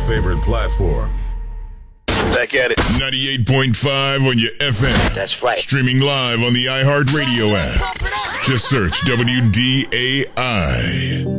favorite platform. Back at it. 98.5 on your FM. That's right. Streaming live on the iHeartRadio app. Just search WDAI.